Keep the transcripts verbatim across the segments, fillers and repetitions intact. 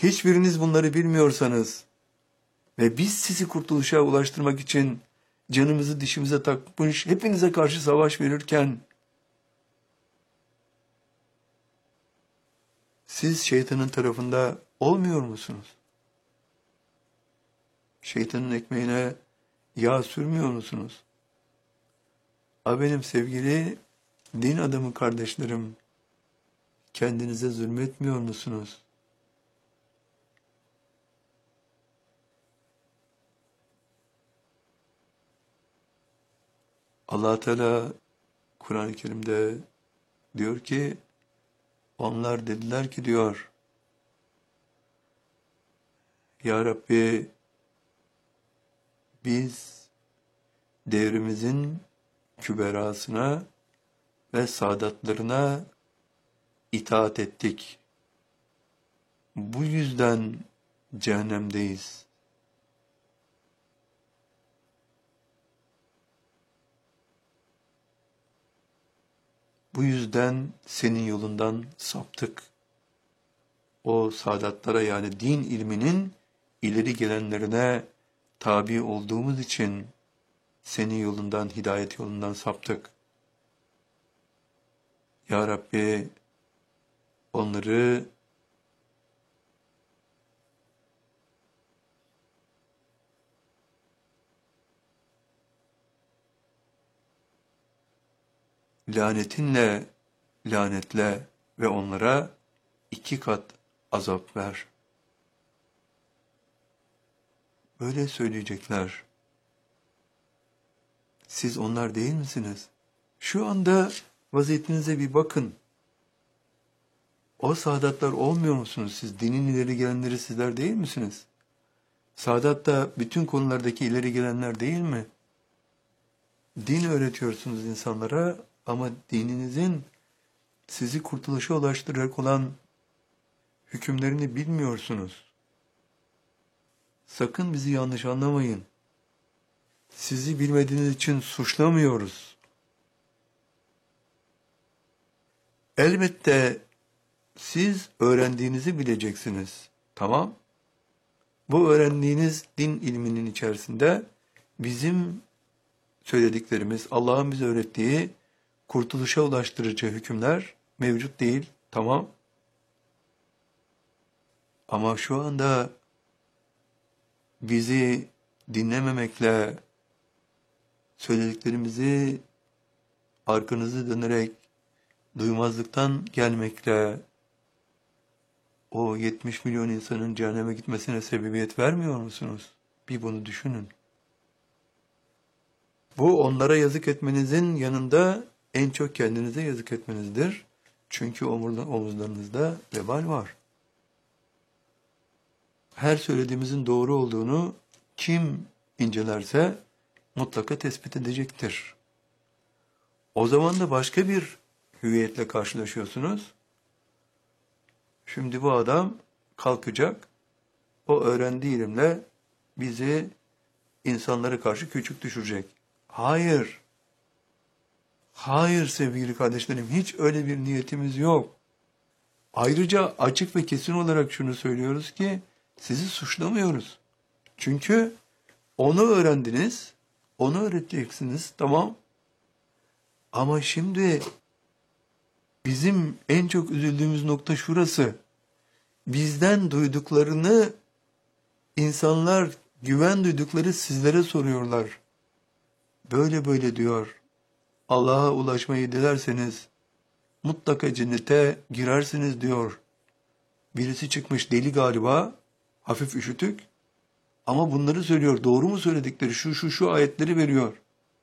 hiçbiriniz bunları bilmiyorsanız ve biz sizi kurtuluşa ulaştırmak için canımızı dişimize takmış, hepinize karşı savaş verirken siz şeytanın tarafında olmuyor musunuz? Şeytanın ekmeğine yağ sürmüyor musunuz? A benim sevgili din adamı kardeşlerim, kendinize zulmetmiyor musunuz? Allah Teala Kur'an-ı Kerim'de diyor ki, onlar dediler ki diyor, Ya Rabbi, biz devrimizin küberasına ve saadatlarına itaat ettik. Bu yüzden cehennemdeyiz. Bu yüzden senin yolundan saptık. O saadatlara yani din ilminin ileri gelenlerine tabi olduğumuz için senin yolundan, hidayet yolundan saptık. Ya Rabbi, onları lanetinle lanetle ve onlara iki kat azap ver. Böyle söyleyecekler. Siz onlar değil misiniz? Şu anda vaziyetinize bir bakın. O saadatlar olmuyor musunuz? Siz dinin ileri gelenleri sizler değil misiniz? Saadat da bütün konulardaki ileri gelenler değil mi? Din öğretiyorsunuz insanlara ama dininizin sizi kurtuluşa ulaştıracak olan hükümlerini bilmiyorsunuz. Sakın bizi yanlış anlamayın. Sizi bilmediğiniz için suçlamıyoruz. Elbette siz öğrendiğinizi bileceksiniz. Tamam? Bu öğrendiğiniz din ilminin içerisinde bizim söylediklerimiz, Allah'ın bize öğrettiği kurtuluşa ulaştırıcı hükümler mevcut değil. Tamam? Ama şu anda bizi dinlememekle, söylediklerimizi arkanızı dönerek, duymazlıktan gelmekle, o yetmiş milyon insanın cehenneme gitmesine sebebiyet vermiyor musunuz? Bir bunu düşünün. Bu onlara yazık etmenizin yanında en çok kendinize yazık etmenizdir. Çünkü omuzlarınızda vebal var. Her söylediğimizin doğru olduğunu kim incelerse mutlaka tespit edecektir. O zaman da başka bir hüviyetle karşılaşıyorsunuz. Şimdi bu adam kalkacak, o öğrendiği ilimle bizi insanlara karşı küçük düşürecek. Hayır. Hayır sevgili kardeşlerim, hiç öyle bir niyetimiz yok. Ayrıca açık ve kesin olarak şunu söylüyoruz ki, sizi suçlamıyoruz. Çünkü onu öğrendiniz, onu öğreteceksiniz, tamam. Ama şimdi bizim en çok üzüldüğümüz nokta şurası. Bizden duyduklarını insanlar güven duydukları sizlere soruyorlar. Böyle böyle diyor. Allah'a ulaşmayı dilerseniz mutlaka cennete girersiniz diyor. Birisi çıkmış deli galiba, hafif üşütük. Ama bunları söylüyor. Doğru mu söyledikleri? Şu şu şu ayetleri veriyor.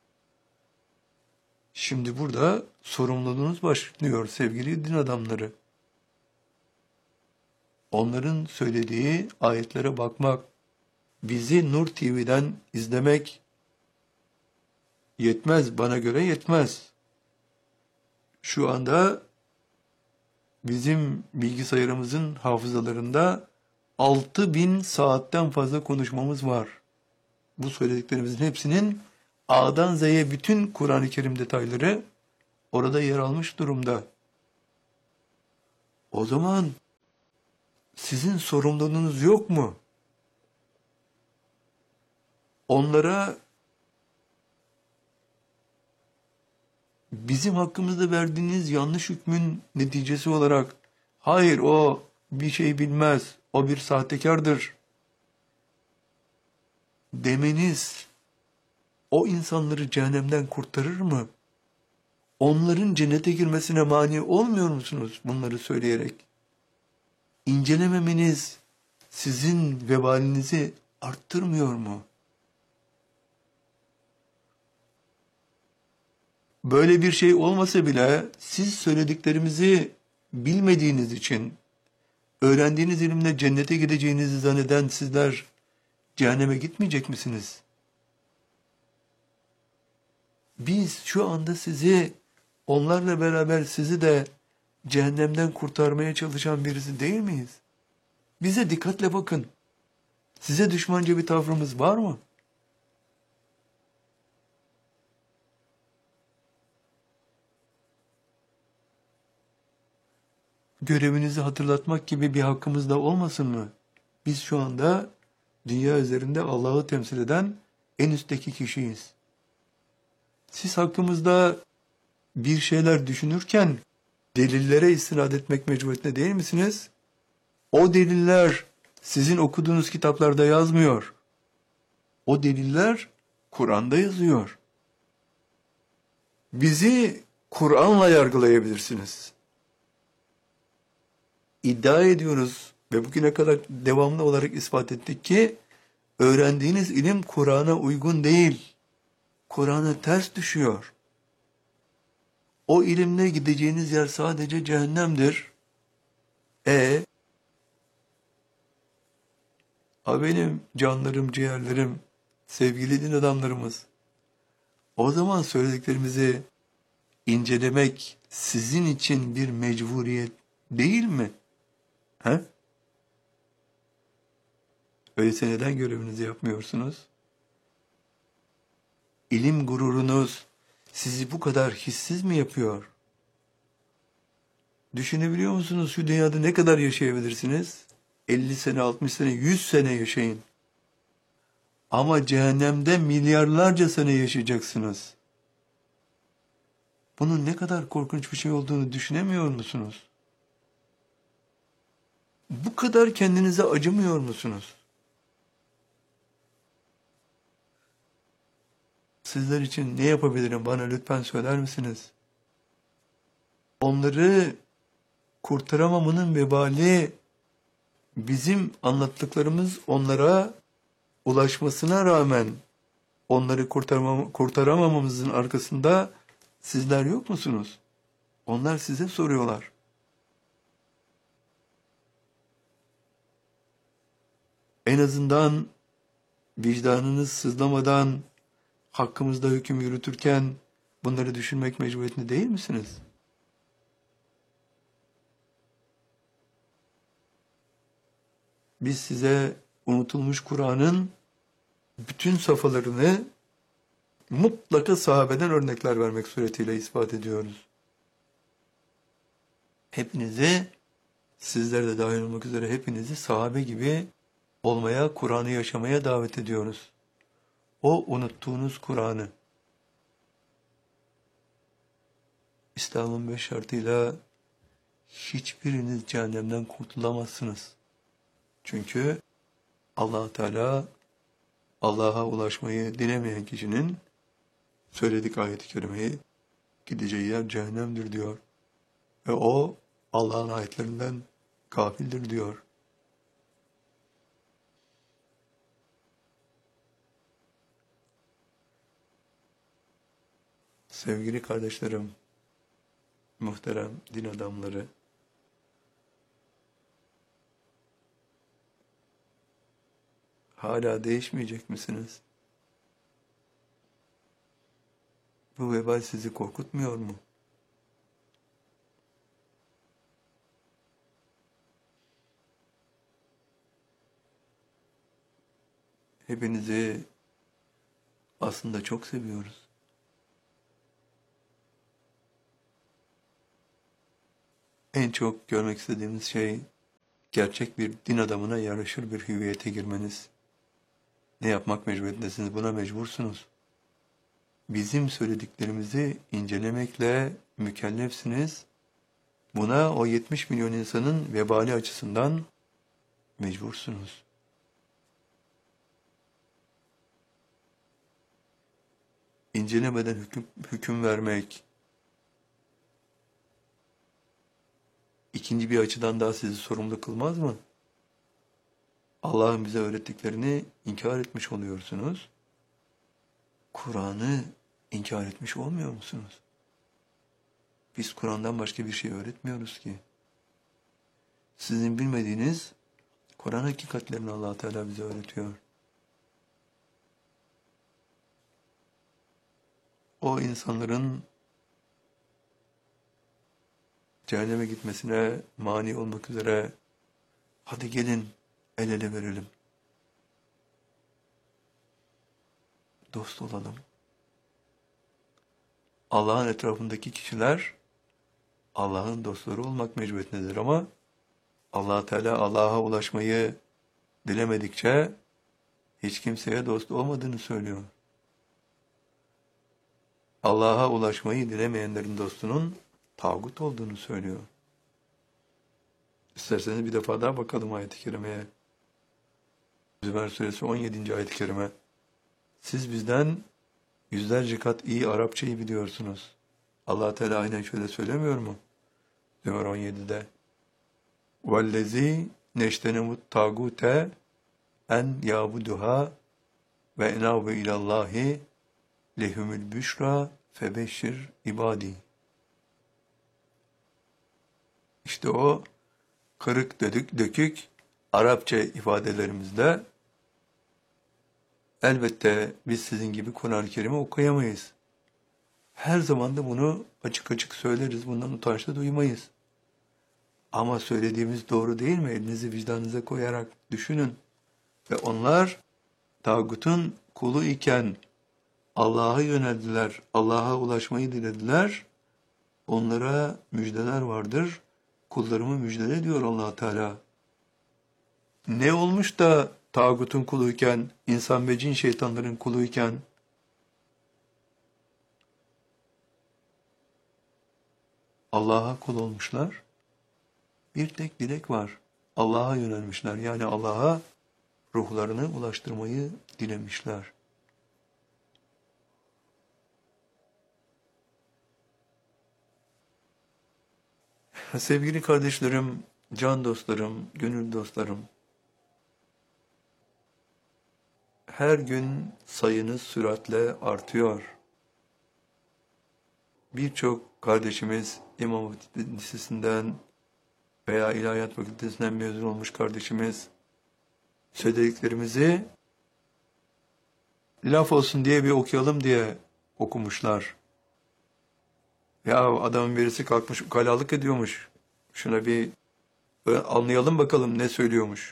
Şimdi burada sorumluluğunuz başlıyor sevgili din adamları. Onların söylediği ayetlere bakmak, bizi Nur T V'den izlemek yetmez, bana göre yetmez. Şu anda bizim bilgisayarımızın hafızalarında altı bin saatten fazla konuşmamız var. Bu söylediklerimizin hepsinin A'dan Z'ye bütün Kur'an-ı Kerim detayları orada yer almış durumda. O zaman Sizin sorumluluğunuz yok mu? Onlara bizim hakkımızda verdiğiniz yanlış hükmün neticesi olarak hayır o bir şey bilmez, o bir sahtekardır demeniz o insanları cehennemden kurtarır mı? Onların cennete girmesine mani olmuyor musunuz bunları söyleyerek? İncelememeniz sizin vebalinizi arttırmıyor mu? Böyle bir şey olmasa bile siz söylediklerimizi bilmediğiniz için, öğrendiğiniz ilimle cennete gideceğinizi zanneden sizler cehenneme gitmeyecek misiniz? Biz şu anda sizi, onlarla beraber sizi de cehennemden kurtarmaya çalışan birisi değil miyiz? Bize dikkatle bakın. Size düşmanca bir tavrımız var mı? Görevinizi hatırlatmak gibi bir hakkımız da olmasın mı? Biz şu anda dünya üzerinde Allah'ı temsil eden en üstteki kişiyiz. Siz hakkımızda bir şeyler düşünürken delillere istinad etmek mecburiyetinde değil misiniz? O deliller sizin okuduğunuz kitaplarda yazmıyor. O deliller Kur'an'da yazıyor. Bizi Kur'an'la yargılayabilirsiniz. İddia ediyoruz ve bugüne kadar devamlı olarak ispat ettik ki öğrendiğiniz ilim Kur'an'a uygun değil. Kur'an'a ters düşüyor. O ilimle gideceğiniz yer sadece cehennemdir. E, a benim canlarım, ciğerlerim, sevgili din adamlarımız. O zaman söylediklerimizi incelemek sizin için bir mecburiyet değil mi? He? Öyleyse neden görevinizi yapmıyorsunuz? İlim gururunuz sizi bu kadar hissiz mi yapıyor? Düşünebiliyor musunuz şu dünyada ne kadar yaşayabilirsiniz? elli sene, altmış sene, yüz sene yaşayın. Ama cehennemde milyarlarca sene yaşayacaksınız. Bunun ne kadar korkunç bir şey olduğunu düşünemiyor musunuz? Bu kadar kendinize acımıyor musunuz? Sizler için ne yapabilirim bana lütfen söyler misiniz? Onları kurtaramamının vebali bizim anlattıklarımız onlara ulaşmasına rağmen onları kurtaramam kurtaramamamızın arkasında sizler yok musunuz? Onlar size soruyorlar. En azından vicdanınız sızlamadan hakkımızda hüküm yürütürken bunları düşünmek mecburiyetinde değil misiniz? Biz size unutulmuş Kur'an'ın bütün safhalarını mutlaka sahabeden örnekler vermek suretiyle ispat ediyoruz. Hepinizi, sizler de dahil olmak üzere hepinizi sahabe gibi olmaya, Kur'an'ı yaşamaya davet ediyoruz. O unuttuğunuz Kur'an'ı İslam'ın beş şartıyla hiçbiriniz cehennemden kurtulamazsınız. Çünkü Allah Teala Allah'a ulaşmayı dilemeyen kişinin söyledik ayet-i kerimeyi gideceği yer cehennemdir diyor. Ve o Allah'ın ayetlerinden gafildir diyor. Sevgili kardeşlerim, muhterem din adamları, hala değişmeyecek misiniz? Bu vebal sizi korkutmuyor mu? Hepinizi aslında çok seviyoruz. En çok görmek istediğimiz şey gerçek bir din adamına yaraşır bir hüviyete girmeniz. Ne yapmak mecburiyetindesiniz? Buna mecbursunuz. Bizim söylediklerimizi incelemekle mükellefsiniz. Buna o yetmiş milyon insanın vebali açısından mecbursunuz. İncelemeden hüküm, hüküm vermek, ikinci bir açıdan daha sizi sorumlu kılmaz mı? Allah'ın bize öğrettiklerini inkar etmiş oluyorsunuz. Kur'an'ı inkar etmiş olmuyor musunuz? Biz Kur'an'dan başka bir şey öğretmiyoruz ki. Sizin bilmediğiniz Kur'an hakikatlerini Allah Teala bize öğretiyor. O insanların cehenneme gitmesine mani olmak üzere hadi gelin el ele verelim. Dost olalım. Allah'ın etrafındaki kişiler Allah'ın dostları olmak mecburiyetindedir ama Allah Teala Allah'a ulaşmayı dilemedikçe hiç kimseye dost olmadığını söylüyor. Allah'a ulaşmayı dilemeyenlerin dostunun tağut olduğunu söylüyor. İsterseniz bir defa daha bakalım ayet-i kerimeye. Zümer suresi on yedinci ayet-i kerime. Siz bizden yüzlerce kat iyi Arapçayı biliyorsunuz. Allah Teala aynen şöyle söylemiyor mu? Zümer on yedide. وَالَّذ۪ي نَشْتَنَمُ التَّاغُوتَ اَنْ يَعْبُدُهَا وَاَنَابُ اِلَى اللّٰهِ لَهُمُ الْبُشْرَى فَبَشِّرْ ibadi. İşte o kırık dökük, dökük Arapça ifadelerimizle elbette biz sizin gibi Kur'an-ı Kerim'i okuyamayız. Her zaman da bunu açık açık söyleriz. Bundan utanç da duymayız. Ama söylediğimiz doğru değil mi? Elinizi vicdanınıza koyarak düşünün. Ve onlar tağutun kulu iken Allah'a yöneldiler. Allah'a ulaşmayı dilediler. Onlara müjdeler vardır. Kullarımı müjdele diyor Allah Teala. Ne olmuş da tağutun kuluyken, insan ve cin şeytanların kuluyken Allah'a kul olmuşlar? Bir tek dilek var. Allah'a yönelmişler. Yani Allah'a ruhlarını ulaştırmayı dilemişler. Sevgili kardeşlerim, can dostlarım, gönül dostlarım, her gün sayınız süratle artıyor. Birçok kardeşimiz İmam Hatip Lisesi'nden veya İlahiyat Fakültesinden mezun olmuş kardeşimiz söylediklerimizi laf olsun diye bir okuyalım diye okumuşlar. Ya adamın birisi kalkmış ukalalık ediyormuş. Şuna bir anlayalım bakalım ne söylüyormuş.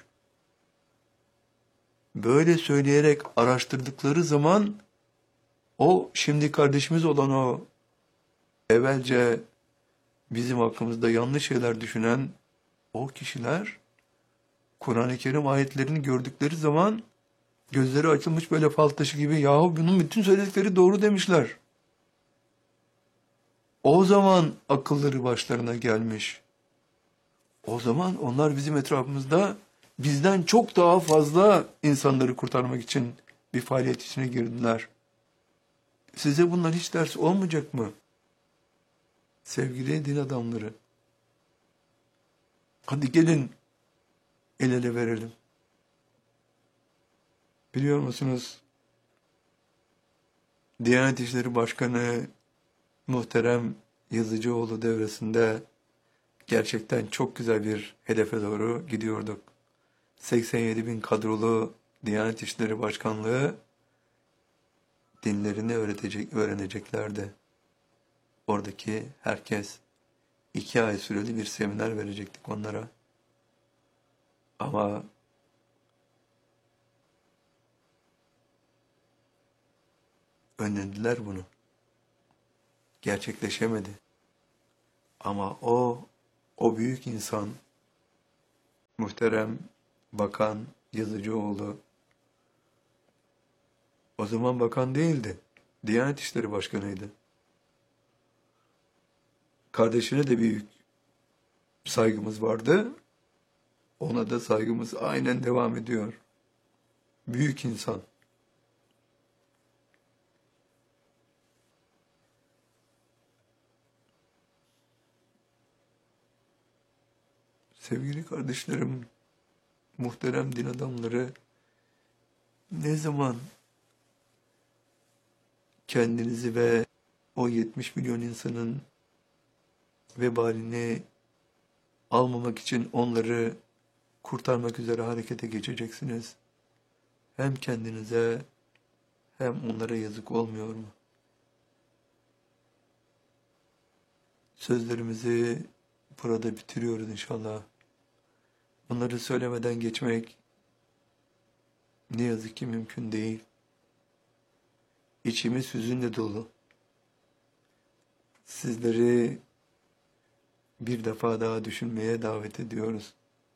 Böyle söyleyerek araştırdıkları zaman o şimdi kardeşimiz olan o evvelce bizim hakkımızda yanlış şeyler düşünen o kişiler Kur'an-ı Kerim ayetlerini gördükleri zaman gözleri açılmış böyle fal taşı gibi yahu bunun bütün söyledikleri doğru demişler. O zaman akılları başlarına gelmiş. O zaman onlar bizim etrafımızda bizden çok daha fazla insanları kurtarmak için bir faaliyet içine girdiler. Size bunlar hiç ders olmayacak mı? Sevgili din adamları. Hadi gelin el ele verelim. Biliyor musunuz? Diyanet İşleri Başkanı muhterem Yazıcıoğlu devresinde gerçekten çok güzel bir hedefe doğru gidiyorduk. seksen yedi bin kadrolu Diyanet İşleri Başkanlığı dinlerini öğretecek, öğreneceklerdi. Oradaki herkes iki ay süreli bir seminer verecektik onlara. Ama önlediler bunu. Gerçekleşemedi. Ama o, o büyük insan, muhterem Bakan Yazıcıoğlu, o zaman bakan değildi, Diyanet İşleri Başkanıydı. Kardeşine de büyük saygımız vardı, ona da saygımız aynen devam ediyor. Büyük insan. Sevgili kardeşlerim, muhterem din adamları, ne zaman kendinizi ve o yetmiş milyon insanın vebalini almamak için onları kurtarmak üzere harekete geçeceksiniz? Hem kendinize hem onlara yazık olmuyor mu? Sözlerimizi burada bitiriyoruz inşallah. Bunları söylemeden geçmek ne yazık ki mümkün değil. İçimiz hüzünle dolu. Sizleri bir defa daha düşünmeye davet ediyoruz.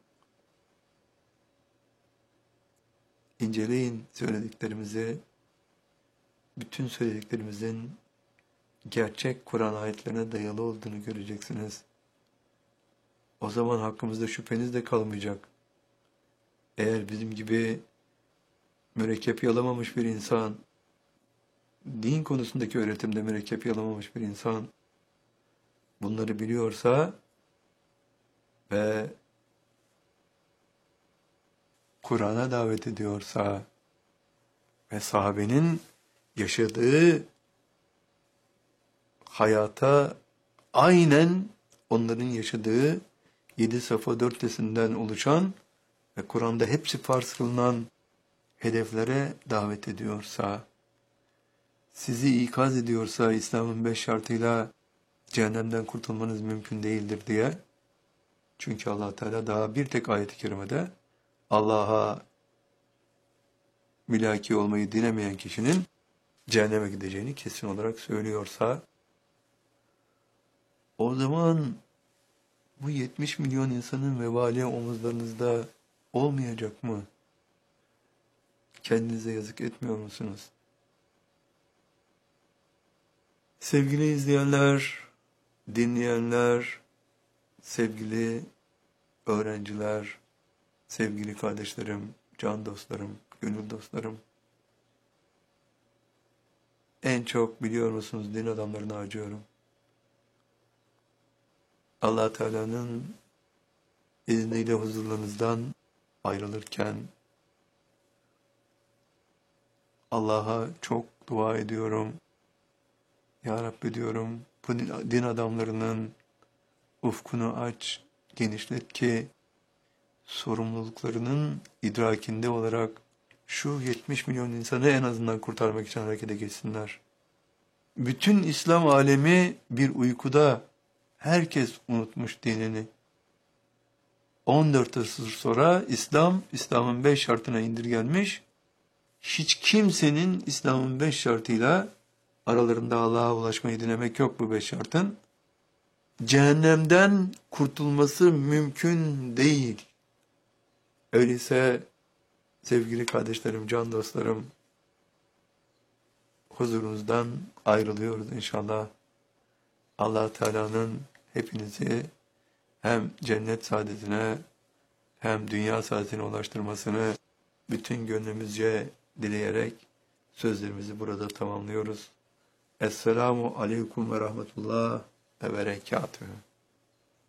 İnceleyin söylediklerimizi. Bütün söylediklerimizin gerçek Kur'an ayetlerine dayalı olduğunu göreceksiniz. O zaman hakkımızda şüpheniz de kalmayacak. Eğer bizim gibi mürekkep yalamamış bir insan, din konusundaki öğretimde mürekkep yalamamış bir insan bunları biliyorsa ve Kur'an'a davet ediyorsa ve sahabenin yaşadığı hayata aynen onların yaşadığı yedi safa dörtlesinden oluşan ve Kur'an'da hepsi farz kılınan hedeflere davet ediyorsa, sizi ikaz ediyorsa İslam'ın beş şartıyla cehennemden kurtulmanız mümkün değildir diye. Çünkü Allah Teala daha bir tek ayet-i kerimede Allah'a mülaki olmayı dilemeyen kişinin cehenneme gideceğini kesin olarak söylüyorsa, o zaman bu yetmiş milyon insanın vebali omuzlarınızda olmayacak mı? Kendinize yazık etmiyor musunuz? Sevgili izleyenler, dinleyenler, sevgili öğrenciler, sevgili kardeşlerim, can dostlarım, gönül dostlarım. En çok biliyor musunuz din adamlarına acıyorum. Allah Teala'nın izniyle huzurlarınızdan ayrılırken Allah'a çok dua ediyorum. Ya Rabbi diyorum, bu din adamlarının ufkunu aç, genişlet ki sorumluluklarının idrakinde olarak şu yetmiş milyon insanı en azından kurtarmak için harekete geçsinler. Bütün İslam alemi bir uykuda, herkes unutmuş dinini. on dört asır sonra İslam, İslam'ın beş şartına indirgenmiş. Hiç kimsenin İslam'ın beş şartıyla aralarında Allah'a ulaşmayı dilemek yok bu beş şartın. Cehennemden kurtulması mümkün değil. Öyleyse sevgili kardeşlerim, can dostlarım, huzurunuzdan ayrılıyoruz inşallah. Allah Teala'nın hepinizi hem cennet saadetine hem dünya saadetine ulaştırmasını bütün gönlümüzce dileyerek sözlerimizi burada tamamlıyoruz. Esselamu aleyküm ve rahmetullah ve berekatühü.